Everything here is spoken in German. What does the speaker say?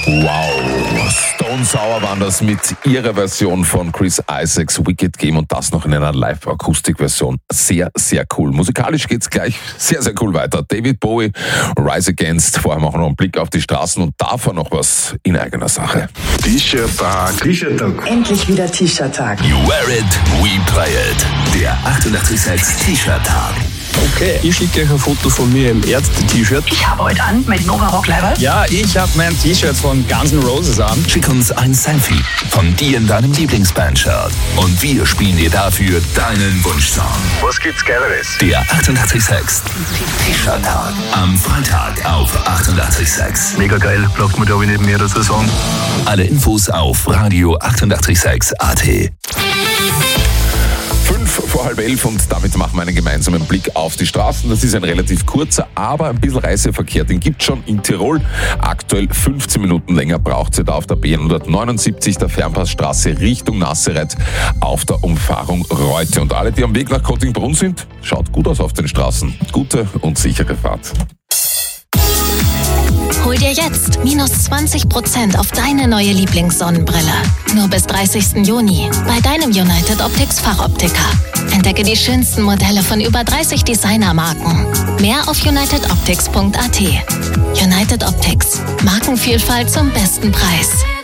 Wow, Stone Sour waren das mit ihrer Version von Chris Isaacs Wicked Game und das noch in einer Live-Akustik-Version. Sehr, sehr cool. Musikalisch geht's gleich sehr, sehr cool weiter. David Bowie, Rise Against. Vorher machen wir noch einen Blick auf die Straßen und davor noch was in eigener Sache. T-Shirt-Tag. T-Shirt-Tag. Endlich wieder T-Shirt-Tag. You wear it, we play it. Der 886 T-Shirt-Tag. Okay, ich schicke euch ein Foto von mir im Ärzte-T-Shirt. Ich habe heute an mit Nova Rockleiber. Ja, ich habe mein T-Shirt von Guns N' Roses an. Schick uns ein Selfie von dir in deinem Lieblingsband-Shirt. Und wir spielen dir dafür deinen Wunschsong. Was gibt's Geileres? Der 886 T-Shirt-Tag. Am Freitag auf 886. Mega geil, braucht man da nicht mehr dazu sagen. Alle Infos auf Radio 886 AT. 11:05 und damit machen wir einen gemeinsamen Blick auf die Straßen. Das ist ein relativ kurzer, aber ein bisschen Reiseverkehr. Den gibt es schon in Tirol. Aktuell 15 Minuten länger braucht es da auf der B179 der Fernpassstraße Richtung Nazareth auf der Umfahrung Reute. Und alle, die am Weg nach Kottingbrunn sind, schaut gut aus auf den Straßen. Gute und sichere Fahrt. Hol dir jetzt -20% auf deine neue Lieblingssonnenbrille. Nur bis 30. Juni bei deinem United Optics Fachoptiker. Entdecke die schönsten Modelle von über 30 Designermarken. Mehr auf unitedoptics.at. United Optics. Markenvielfalt zum besten Preis.